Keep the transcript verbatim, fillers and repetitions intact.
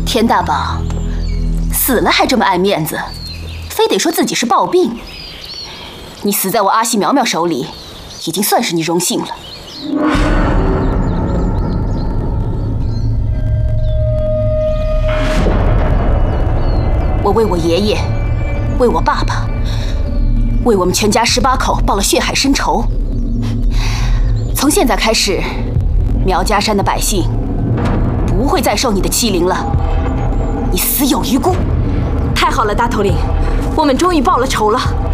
田大宝，死了还这么爱面子，非得说自己是暴病。你死在我阿西苗苗手里，已经算是你荣幸了。我为我爷爷，为我爸爸，为我们全家十八口报了血海深仇。从现在开始，苗家山的百姓不会再受你的欺凌了，你死有余辜。 太好了，大头领，我们终于报了仇了。